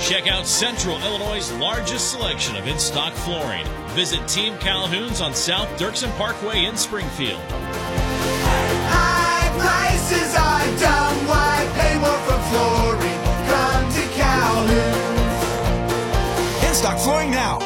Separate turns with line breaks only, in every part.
Check out Central Illinois' largest selection of in-stock flooring. Visit Team Calhoun's on South Dirksen Parkway in Springfield.
High prices are dumb. Why pay more for flooring? Come to Calhoun's.
In-stock flooring now.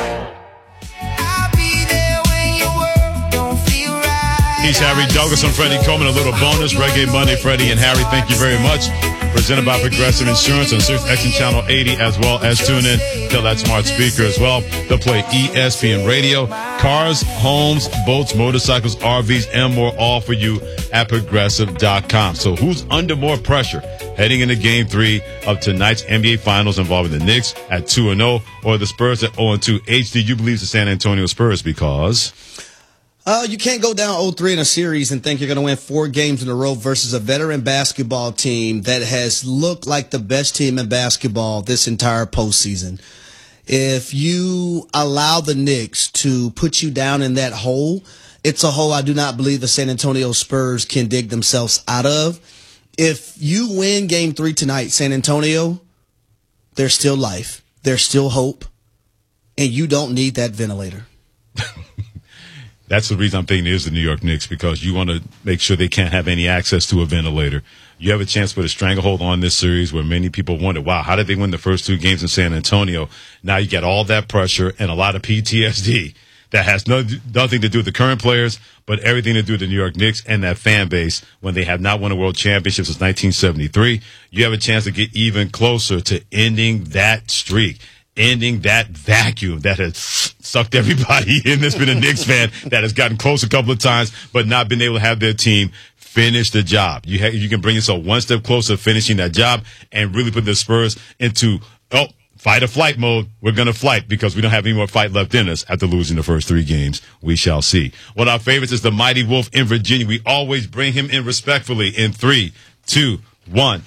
He's Harry Douglas. I'm Freddie Coleman. A little bonus, Reggae Monday. Freddie and Harry, thank you very much. Presented by Progressive Insurance on Sirius XM Channel 80, as well as tune in to that smart speaker as well. They'll play ESPN Radio, cars, homes, boats, motorcycles, RVs, and more, all for you at Progressive.com. So who's under more pressure heading into Game 3 of tonight's NBA Finals involving the Knicks at 2-0 or the Spurs at 0-2? HD, you believe the San Antonio Spurs because...
You can't go down 0-3 in a series and think you're going to win 4 games in a row versus a veteran basketball team that has looked like the best team in basketball this entire postseason. If you allow the Knicks to put you down in that hole, it's a hole I do not believe the San Antonio Spurs can dig themselves out of. If you win Game 3 tonight, San Antonio, there's still life. There's still hope. And you don't need that ventilator.
That's the reason I'm thinking it is the New York Knicks, because you want to make sure they can't have any access to a ventilator. You have a chance to put a stranglehold on this series where many people wonder, wow, how did they win the first 2 games in San Antonio? Now you get all that pressure and a lot of PTSD that has nothing to do with the current players, but everything to do with the New York Knicks and that fan base when they have not won a world championship since 1973. You have a chance to get even closer to ending that streak, ending that vacuum that has sucked everybody in that's been a Knicks fan that has gotten close a couple of times but not been able to have their team finish the job. You can bring yourself one step closer to finishing that job and really put the Spurs into, fight or flight mode. We're going to fight because we don't have any more fight left in us after losing the first 3 games. We shall see. One of our favorites is the Mighty Wolf in Virginia. We always bring him in respectfully in 3, 2, 1.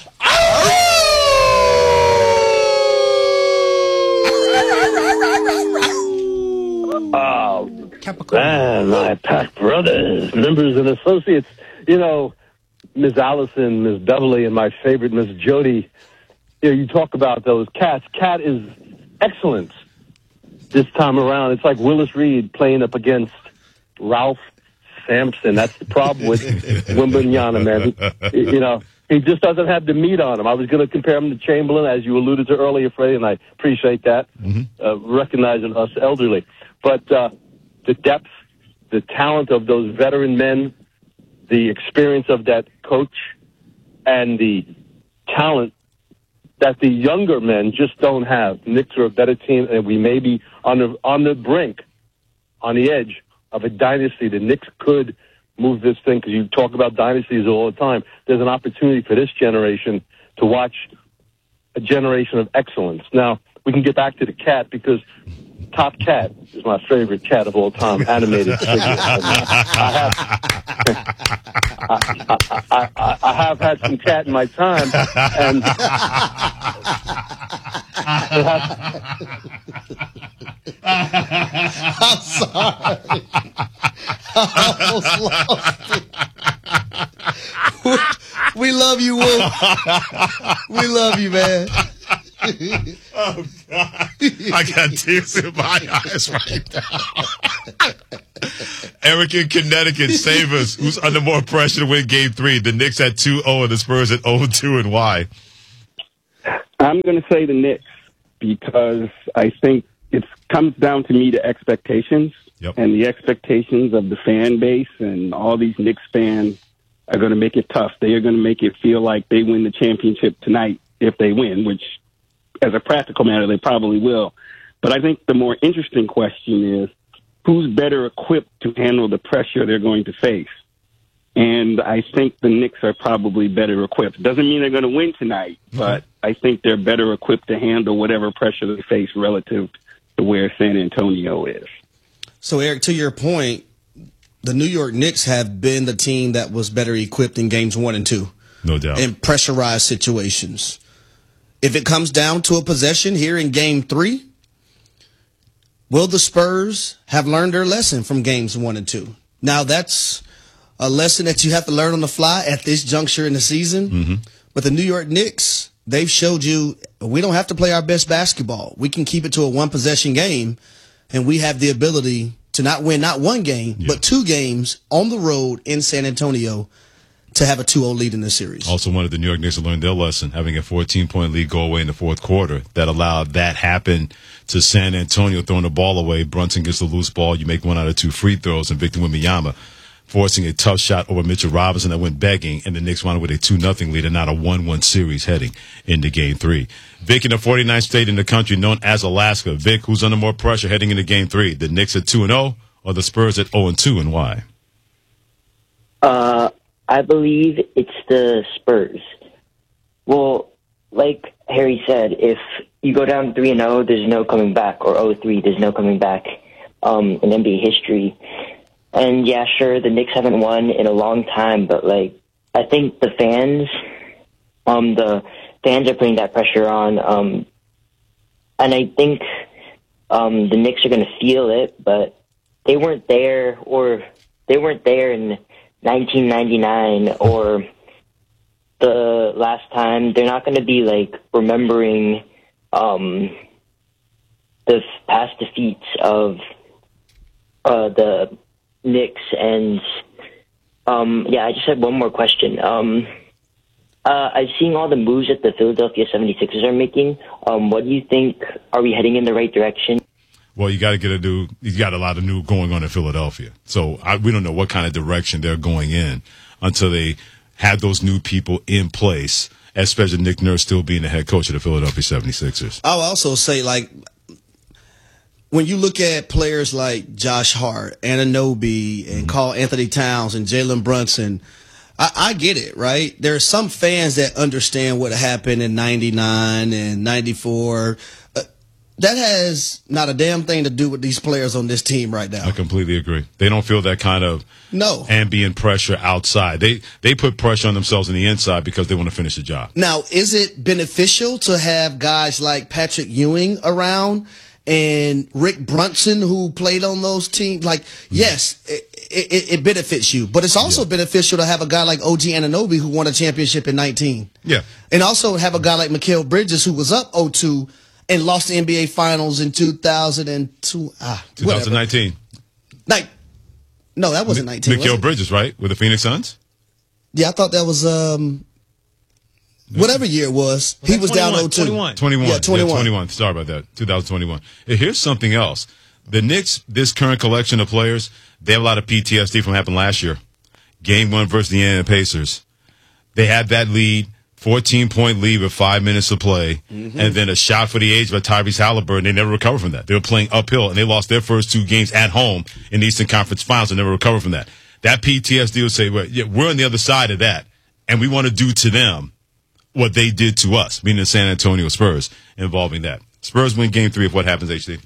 Oh, man, my Pack brothers, members and associates. You know, Ms. Allison, Ms. Beverly, and my favorite, Ms. Jody. You know, you talk about those cats. Cat is excellent this time around. It's like Willis Reed playing up against Ralph Sampson. That's the problem with Wembanyama, man. You know, he just doesn't have the meat on him. I was going to compare him to Chamberlain, as you alluded to earlier, Freddie, and I appreciate that, recognizing us elderly. But the depth, the talent of those veteran men, the experience of that coach, and the talent that the younger men just don't have. Knicks are a better team, and we may be on the brink, on the edge of a dynasty. The Knicks could move this thing, because you talk about dynasties all the time. There's an opportunity for this generation to watch a generation of excellence. Now, we can get back to the cat, because Top Cat is my favorite cat of all time, animated figure. I have had some cat in my time, and
I'm sorry. I almost lost it. We love you, Wolf. We love you, man.
Oh, God. I got tears in my eyes right now. Eric in Connecticut, save us. Who's under more pressure to win Game 3? The Knicks at 2-0 and the Spurs at 0-2, and why?
I'm going to say the Knicks, because I think it comes down to me to expectations.
Yep.
And the expectations of the fan base and all these Knicks fans are going to make it tough. They are going to make it feel like they win the championship tonight if they win, which, as a practical matter, they probably will. But I think the more interesting question is, who's better equipped to handle the pressure they're going to face? And I think the Knicks are probably better equipped. Doesn't mean they're going to win tonight, but I think they're better equipped to handle whatever pressure they face relative to where San Antonio is.
So, Eric, to your point, the New York Knicks have been the team that was better equipped in games 1 and 2.
No doubt.
In pressurized situations. If it comes down to a possession here in Game 3, will the Spurs have learned their lesson from games 1 and 2? Now, that's a lesson that you have to learn on the fly at this juncture in the season. But the New York Knicks they've showed you we don't have to play our best basketball. We can keep it to a one-possession game, and we have the ability to not win not one game, but 2 games on the road in San Antonio to have a 2-0 lead in this series.
Also wanted the New York Knicks to learn their lesson, having a 14-point lead go away in the fourth quarter. That allowed that happen to San Antonio, throwing the ball away. Brunson gets the loose ball. You make 1 out of 2 free throws, and Victor Wembanyama forcing a tough shot over Mitchell Robinson that went begging, and the Knicks wound with a 2-0 lead and not a 1-1 series heading into Game 3. Vic in the 49th state in the country known as Alaska. Vic, who's under more pressure heading into Game 3? The Knicks at 2-0 or the Spurs at 0-2, and why?
I believe it's the Spurs. Well, like Harry said, if you go down 3-0, there's no coming back, or 0-3, there's no coming back in NBA history. And yeah, sure, the Knicks haven't won in a long time, but like I think the fans are putting that pressure on, and I think the Knicks are going to feel it, but they weren't there in 1999 or the last time. They're not going to be like remembering the past defeats of the Knicks. And I just had one more question. I've seen all the moves that the Philadelphia 76ers are making. What do you think? Are we heading in the right direction?
Well, you got a lot of new going on in Philadelphia. So we don't know what kind of direction they're going in until they have those new people in place, especially Nick Nurse still being the head coach of the Philadelphia 76ers.
I'll also say, like, when you look at players like Josh Hart, Anunoby, and Karl Anthony Towns and Jalen Brunson, I get it, right? There are some fans that understand what happened in 99 and 94. That has not a damn thing to do with these players on this team right now.
I completely agree. They don't feel that kind of ambient pressure outside. They put pressure on themselves on the inside because they want to finish the job.
Now, is it beneficial to have guys like Patrick Ewing around and Rick Brunson who played on those teams? Like, yes, it benefits you. But it's also beneficial to have a guy like OG Anunoby who won a championship in 19. Yeah. And also have a guy like Mikal Bridges who was up 0-2 and lost the NBA Finals in 2002.
2019.
No, that wasn't 19.
Mikal Bridges, right? With the Phoenix Suns?
Yeah, I thought that was whatever year it was. He was down 0-2.
21.
Yeah, 21.
Yeah, 21. Sorry about that. 2021. Here's something else. The Knicks, this current collection of players, they have a lot of PTSD from what happened last year. Game 1 versus the Indiana Pacers. They had that lead. 14-point lead with 5 minutes to play, and then a shot for the age by Tyrese Halliburton. They never recovered from that. They were playing uphill, and they lost their first 2 games at home in the Eastern Conference Finals and never recovered from that. That PTSD will say, well, yeah, we're on the other side of that, and we want to do to them what they did to us, meaning the San Antonio Spurs, involving that. Spurs win Game 3 if what happens, HD?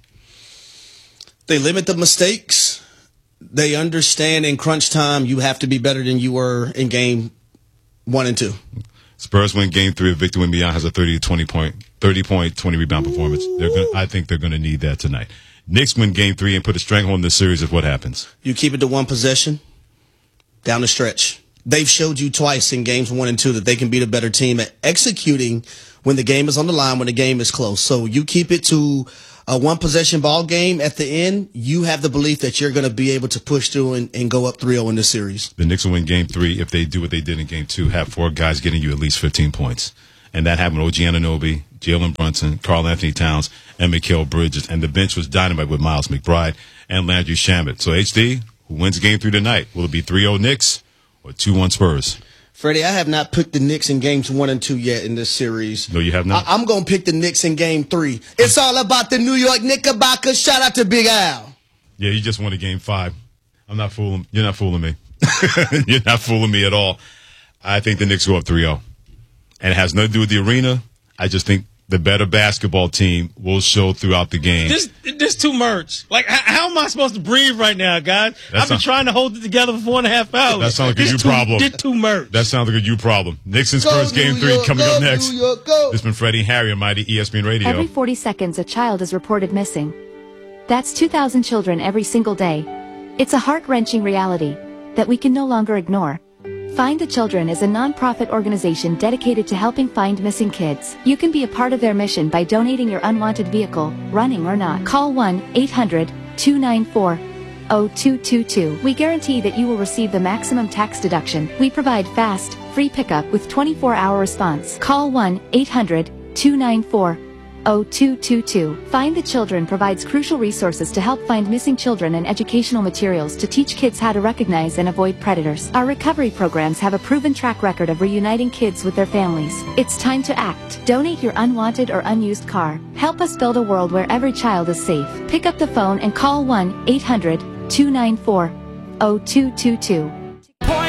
They limit the mistakes. They understand in crunch time you have to be better than you were in Game 1 and 2.
Spurs win Game 3 if Victor Wembanyama has a 30-point, 20-rebound performance. I think they're going to need that tonight. Knicks win Game 3 and put a stranglehold in the series if what happens.
You keep it to one possession down the stretch. They've showed you twice in Games 1 and 2 that they can be the better team at executing when the game is on the line, when the game is close. So you keep it to a one-possession ball game at the end, you have the belief that you're going to be able to push through and go up 3-0 in this series.
The Knicks will win Game 3 if they do what they did in Game 2, have 4 guys getting you at least 15 points. And that happened with OG Anunoby, Jalen Brunson, Karl Anthony Towns, and Mikal Bridges. And the bench was dynamite with Miles McBride and Landry Shamet. So, HD, who wins Game 3 tonight? Will it be 3-0 Knicks or 2-1 Spurs?
Freddie, I have not picked the Knicks in Games 1 and 2 yet in this series.
No, you have not?
I'm going to pick the Knicks in Game 3. It's all about the New York Knickerbockers. Shout out to Big Al.
Yeah, you just won a Game 5. I'm not fooling. You're not fooling me. You're not fooling me at all. I think the Knicks go up 3-0. And it has nothing to do with the arena. I just think the better basketball team will show throughout the game.
This too much. Like, how am I supposed to breathe right now, guys? I've been trying to hold it together for 4.5 hours.
That sounds like a you problem.
This too much.
That sounds like a you problem. Knicks and Spurs Game 3 coming up next. This has been Freddie and Harry on Mighty ESPN Radio.
Every 40 seconds, a child is reported missing. That's 2,000 children every single day. It's a heart-wrenching reality that we can no longer ignore. Find the Children is a non-profit organization dedicated to helping find missing kids. You can be a part of their mission by donating your unwanted vehicle, running or not. Call 1-800-294-0222. We guarantee that you will receive the maximum tax deduction. We provide fast, free pickup with 24-hour response. Call 1-800-294-0222. Find the Children provides crucial resources to help find missing children and educational materials to teach kids how to recognize and avoid predators. Our recovery programs have a proven track record of reuniting kids with their families. It's time to act. Donate your unwanted or unused car. Help us build a world where every child is safe. Pick up the phone and call 1-800-294-0222.